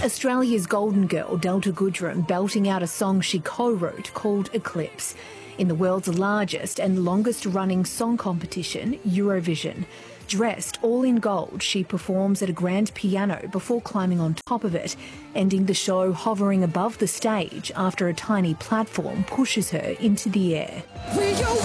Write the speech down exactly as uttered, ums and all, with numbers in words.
Australia's golden girl, Delta Goodrem, belting out a song she co-wrote called Eclipse in the world's largest and longest-running song competition, Eurovision. Dressed all in gold, she performs at a grand piano before climbing on top of it, ending the show hovering above the stage after a tiny platform pushes her into the air.